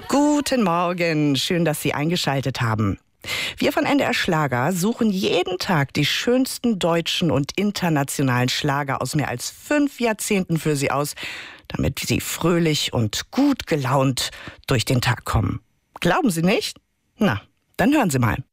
Guten Morgen, schön, dass Sie eingeschaltet haben. Wir von NDR Schlager suchen jeden Tag die schönsten deutschen und internationalen Schlager aus mehr als 5 Jahrzehnten für Sie aus, damit Sie fröhlich und gut gelaunt durch den Tag kommen. Glauben Sie nicht? Na, dann hören Sie mal.